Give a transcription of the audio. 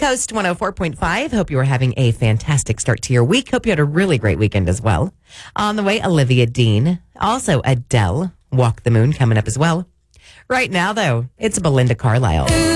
Coast 104.5. Hope you are having a fantastic start to your week. Hope you had a really great weekend as well. On the way, Olivia Dean. Also, Adele, Walk the Moon, coming up as well. Right now, though, it's Belinda Carlisle.